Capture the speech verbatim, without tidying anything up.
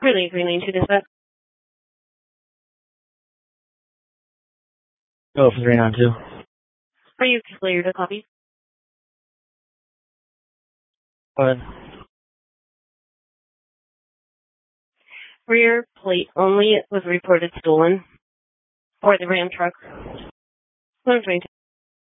Really three nine two dispatch. Go for three nine two. Are you clear to copy? Go ahead. Rear plate only was reported stolen for the Ram truck. one twenty-two.